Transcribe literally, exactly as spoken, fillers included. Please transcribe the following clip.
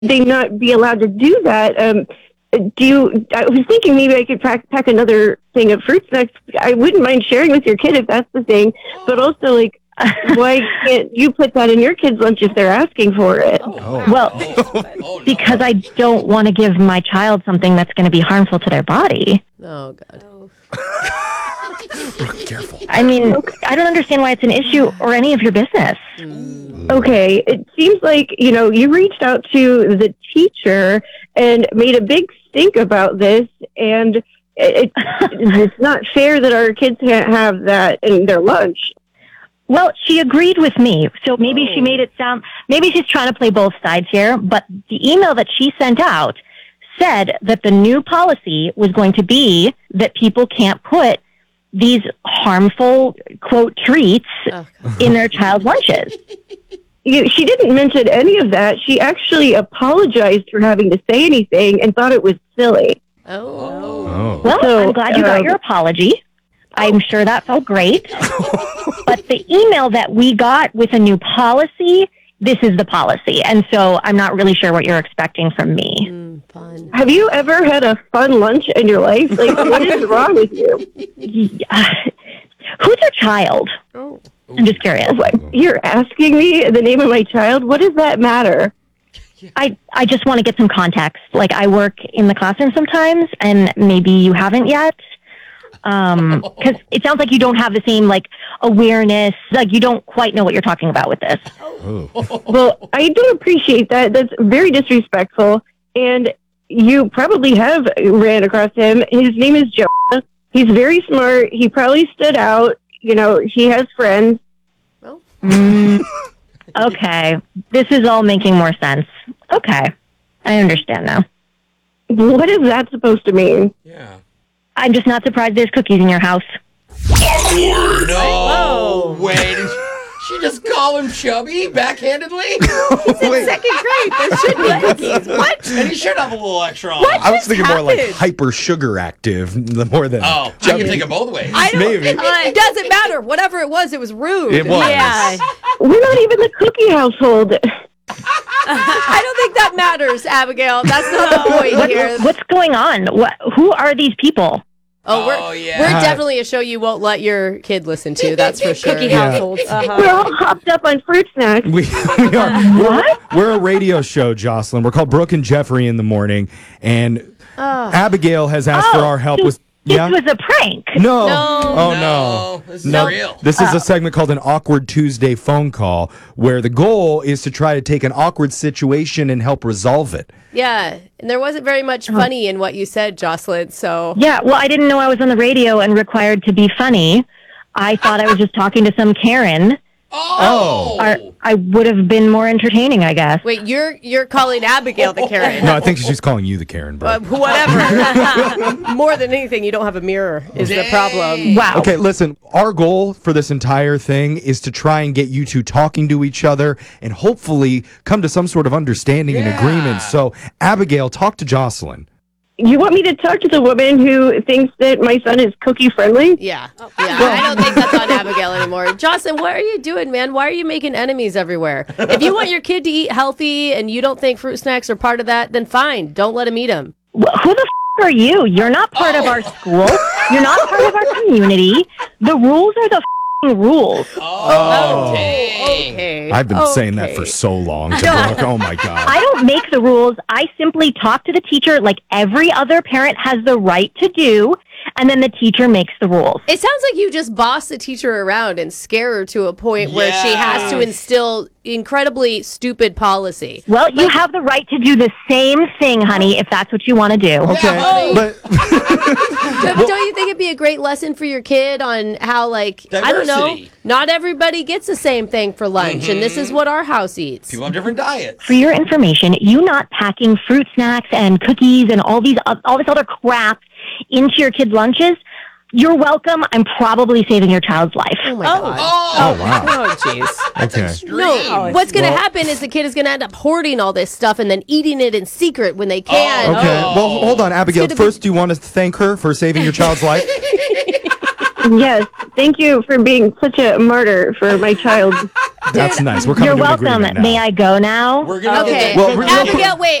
they not be allowed to do that? Um, do you, I was thinking maybe I could pack, pack another thing of fruit snacks. I wouldn't mind sharing with your kid if that's the thing, but also like, why can't you put that in your kid's lunch if they're asking for it? Oh. Well, Oh, no. because I don't want to give my child something that's going to be harmful to their body. Oh, God. Careful. I mean, I don't understand why it's an issue or any of your business. Okay, it seems like, you know, you reached out to the teacher and made a big stink about this, and it, it's not fair that our kids can't have that in their lunch. Well, she agreed with me, so maybe oh. she made it sound, maybe she's trying to play both sides here, but the email that she sent out said that the new policy was going to be that people can't put these harmful, quote, treats oh, in their child's lunches. You, she didn't mention any of that. She actually apologized for having to say anything and thought it was silly. Oh. Oh. Well, So, I'm glad you uh, got your apology. I'm sure that felt great. But the email that we got with a new policy, this is the policy. And so I'm not really sure what you're expecting from me. Mm, fun. Have you ever had a fun lunch in your life? Like, what is wrong with you? Yeah. Who's your child? Oh. I'm just curious. What? You're asking me the name of my child? What does that matter? I, I just want to get some context. Like, I work in the classroom sometimes, and maybe you haven't yet. Um, because it sounds like you don't have the same, like, awareness. Like, you don't quite know what you're talking about with this. Oh. Well, I do appreciate that. That's very disrespectful. And you probably have ran across him. His name is Jonah. He's very smart. He probably stood out. You know, he has friends. Well. Mm, okay. This is all making more sense. Okay. I understand now. What is that supposed to mean? Yeah. I'm just not surprised there's cookies in your house. Awkward. No Whoa. way. Did she just call him chubby backhandedly? He's in second grade. There should be cookies. What? And he should have a little extra on. What? I was thinking more like happened? hyper sugar active, the more than. Oh, I chubby. can take it both ways. I don't, Maybe. It, it doesn't matter. Whatever it was, it was rude. It was. Yeah. We're not even the cookie household. I don't think that matters, Abigail. That's not the point here. What's going on? What, who are these people? Oh, we're, Oh, yeah. we're Hi. definitely a show you won't let your kid listen to. That's for sure. Cookie Yeah. households. Uh-huh. We're all hopped up on fruit snacks. We, we are. What? We're a radio show, Jocelyn. We're called Brooke and Jeffrey in the Morning, and Abigail has asked for our help so with. This Yeah. was a prank. No. No. Oh no. No, this is No. real. This is a segment called an Awkward Tuesday phone call, where the goal is to try to take an awkward situation and help resolve it. Yeah, and there wasn't very much funny in what you said, Jocelyn, so... Yeah, well, I didn't know I was on the radio and required to be funny. I thought I was just talking to some Karen. Oh. Or I would have been more entertaining, I guess. Wait, you're you're calling Abigail the Karen. No, I think she's calling you the Karen, bro. Uh, whatever. More than anything, you don't have a mirror is the problem. Wow. Okay, listen, our goal for this entire thing is to try and get you two talking to each other and hopefully come to some sort of understanding and Yeah. agreement. So, Abigail, talk to Jocelyn. You want me to talk to the woman who thinks that my son is cookie friendly? Yeah. Yeah, I don't think that's on Abigail anymore. Jocelyn, what are you doing, man? Why are you making enemies everywhere? If you want your kid to eat healthy and you don't think fruit snacks are part of that, then fine. Don't let him eat them. Wh- Who the f- are you? You're not part of our school. You're not part of our community. The rules are the f- rules. Oh, dang. Okay. I've been saying that Okay. for so long to Brooke. Oh, my God. I don't make the rules. I simply talk to the teacher like every other parent has the right to do, and then the teacher makes the rules. It sounds like you just boss the teacher around and scare her to a point where she has to Yes. instill incredibly stupid policy. Well, you have the right to do the same thing, honey, if that's what you want to do. Okay, Oh. but Don't don't you think it'd be a great lesson for your kid on how, like, I don't know, Diversity. not everybody gets the same thing for lunch, and this is what our house eats. People have different diets. For your information, you not packing fruit snacks and cookies and all these uh, all this other crap into your kids' lunches, you're welcome. I'm probably saving your child's life. Oh my god. Oh, oh, wow. Oh, jeez. Okay. extreme. No, what's going to Well- happen is the kid is going to end up hoarding all this stuff and then eating it in secret when they can. Okay. Oh. Well, hold on, Abigail. gonna be- First, do you want to thank her for saving your child's life? Yes. Thank you for being such a martyr for my child. That's nice. We're coming You're to an welcome. agreement now. May I go now? We're gonna Okay. get Well, real quick- Abigail, wait.